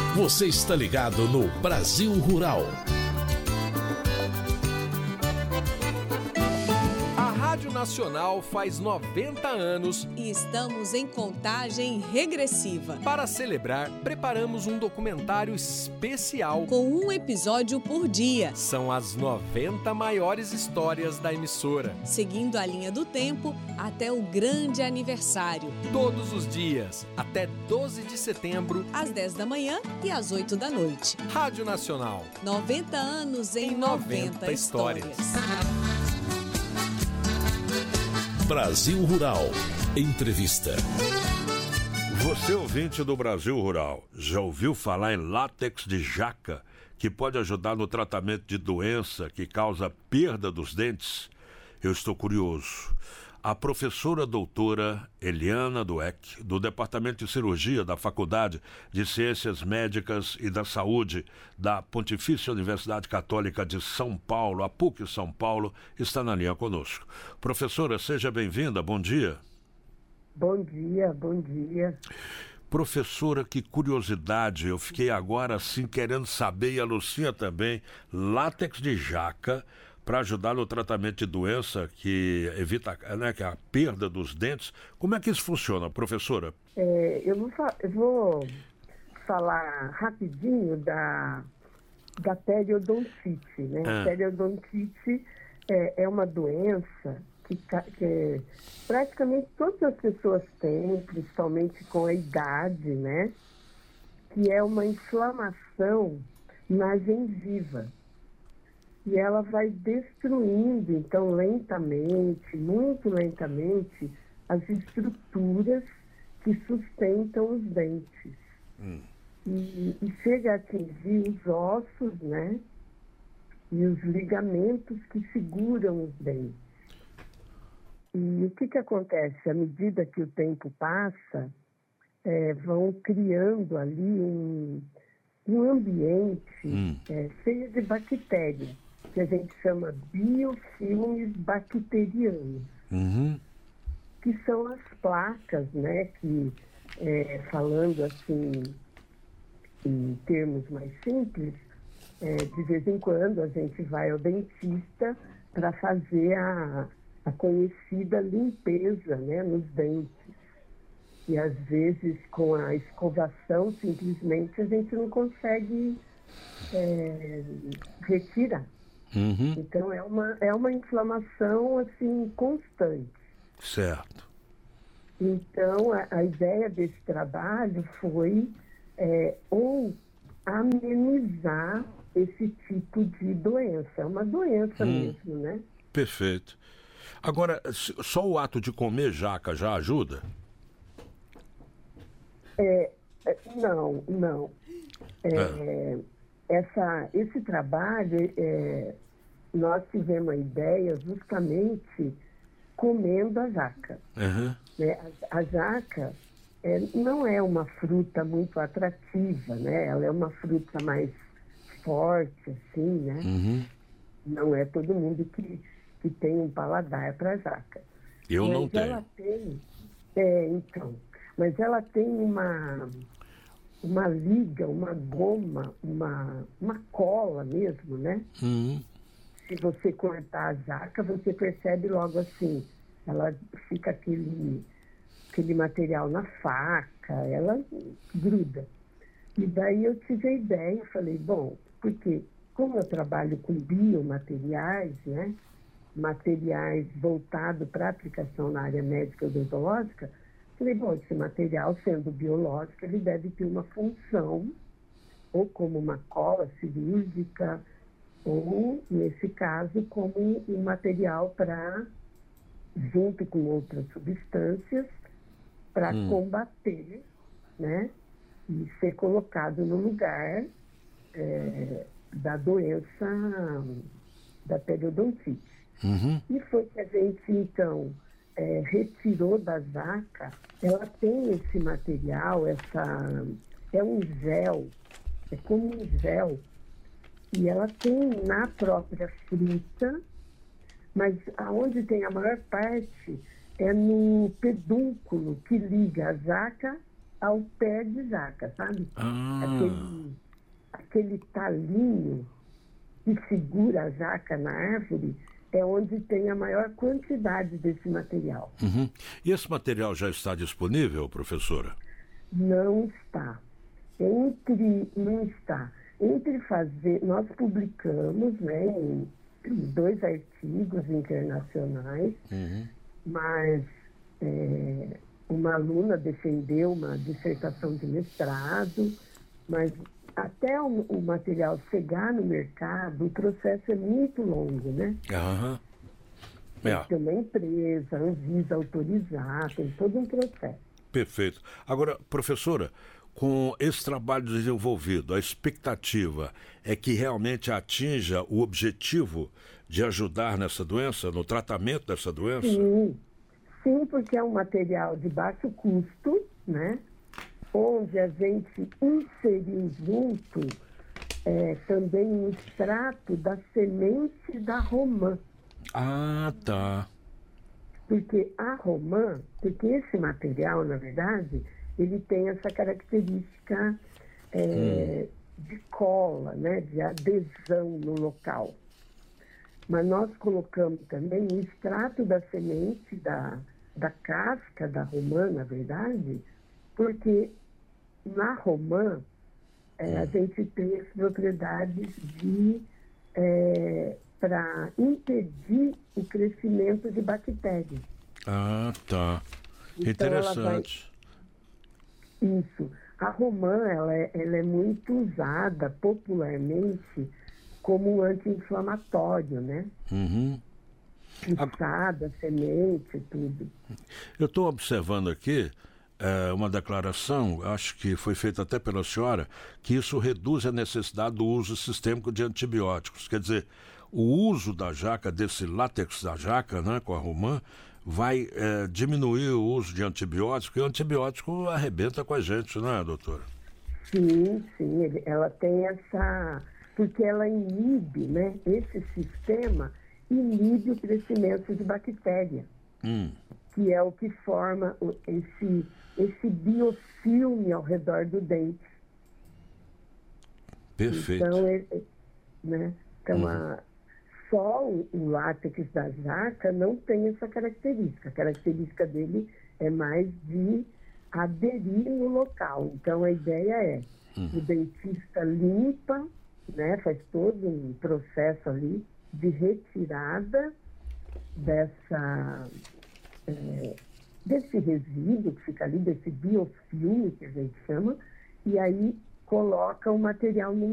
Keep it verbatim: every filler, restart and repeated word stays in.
Você está ligado no Brasil Rural. A Rádio Nacional faz noventa anos e estamos em contagem regressiva. Para celebrar, preparamos um documentário especial com um episódio por dia. São as noventa maiores histórias da emissora, seguindo a linha do tempo até o grande aniversário. Todos os dias, até doze de setembro, às dez da manhã e às oito da noite. Rádio Nacional. noventa anos em, em noventa histórias. histórias. Brasil Rural. Entrevista. Você, ouvinte do Brasil Rural, já ouviu falar em látex de jaca, que pode ajudar no tratamento de doença que causa perda dos dentes? Eu estou curioso. A professora doutora Eliana Dueck, do Departamento de Cirurgia da Faculdade de Ciências Médicas e da Saúde da Pontifícia Universidade Católica de São Paulo, a PUC São Paulo, está na linha conosco. Professora, seja bem-vinda, bom dia. Bom dia, bom dia. Professora, que curiosidade, eu fiquei agora assim querendo saber, e a Lucinha também, látex de jaca para ajudar no tratamento de doença que evita, né, que é a perda dos dentes. Como é que isso funciona, professora? É, eu, vou fa- eu vou falar rapidinho da, da periodontite, né? Ah. A periodontite é, é uma doença que, que praticamente todas as pessoas têm, principalmente com a idade, né? Que é uma inflamação na gengiva. E ela vai destruindo, então, lentamente, muito lentamente, as estruturas que sustentam os dentes. Hum. E, e chega a atingir os ossos, né? E os ligamentos que seguram os dentes. E o que que acontece? À medida que o tempo passa, é, vão criando ali um, um ambiente hum. é, cheio de bactérias, que a gente chama biofilmes bacterianos, uhum. que são as placas, né, que, é, falando assim, em termos mais simples, é, de vez em quando a gente vai ao dentista para fazer a, a conhecida limpeza, né, nos dentes. E às vezes com a escovação, simplesmente, a gente não consegue é, retirar. Uhum. Então é uma, é uma inflamação assim constante. Certo. Então a, a ideia desse trabalho foi é, ou amenizar esse tipo de doença. É uma doença hum. mesmo, né? Perfeito. Agora, só o ato de comer jaca já ajuda? É, não, não. É, é. Essa, esse trabalho, é, nós tivemos a ideia justamente comendo a jaca. Uhum. Né? A, a jaca é, não é uma fruta muito atrativa, né? Ela é uma fruta mais forte, assim, né? Uhum. Não é todo mundo que, que tem um paladar para jaca. Eu mas não tenho. Ela tem, é, então, mas ela tem uma... uma liga, uma goma, uma, uma cola mesmo, né? Uhum. Se você cortar a jaca, você percebe logo assim, ela fica aquele, aquele material na faca, ela gruda. E daí eu tive a ideia, falei, bom, porque como eu trabalho com biomateriais, né? Materiais voltados para aplicação na área médica e odontológica, falei, bom, esse material, sendo biológico, ele deve ter uma função, ou como uma cola cirúrgica, ou, nesse caso, como um material para, junto com outras substâncias, para hum. combater, né, e ser colocado no lugar é, da doença da periodontite. Uhum. E foi que a gente, então... É, retirou da jaca, ela tem esse material, essa, é um gel, é como um gel, e ela tem na própria fruta, mas aonde tem a maior parte é no pedúnculo que liga a jaca ao pé de jaca, sabe? Ah. Aquele, aquele talinho que segura a jaca na árvore é onde tem a maior quantidade desse material. Uhum. E esse material já está disponível, professora? Não está. Entre, não está. Entre fazer, nós publicamos, né, em dois artigos internacionais, Uhum. mas é, uma aluna defendeu uma dissertação de mestrado, mas até o, o material chegar no mercado, o processo é muito longo, né? Aham. Tem É. que ter uma empresa, a Anvisa autorizar, tem todo um processo. Perfeito. Agora, professora, com esse trabalho desenvolvido, a expectativa é que realmente atinja o objetivo de ajudar nessa doença, no tratamento dessa doença? Sim, sim, porque é um material de baixo custo, né? Onde a gente inseriu junto é, também um extrato da semente da romã. Ah, tá. Porque a romã, porque esse material, na verdade, ele tem essa característica é, hum. de cola, né? De adesão no local. Mas nós colocamos também o extrato da semente, da, da casca da romã, na verdade, porque na romã é, a gente tem as propriedades de é, para impedir o crescimento de bactérias. Ah, tá. Então, interessante. Ela vai... Isso. A romã, ela é, ela é muito usada popularmente como um anti-inflamatório, né? Uhum. Inchada, semente, tudo. Eu estou observando aqui é, uma declaração, acho que foi feita até pela senhora, que isso reduz a necessidade do uso sistêmico de antibióticos. Quer dizer, o uso da jaca, desse látex da jaca, né, com a romã, vai é, diminuir o uso de antibióticos, porque o antibiótico arrebenta com a gente, não é, doutora? Sim, sim. Ele, ela tem essa... Porque ela inibe, né? Esse sistema inibe o crescimento de bactéria, Hum. que é o que forma esse, esse biofilme ao redor do dente. Perfeito. Então, é, né? Então uhum. a, só o, o látex da jaca não tem essa característica. A característica dele é mais de aderir no local. Então, a ideia é uhum. o dentista limpa, né, faz todo um processo ali de retirada dessa, é, desse resíduo que fica ali, desse biofilme que a gente chama, e aí coloca o material num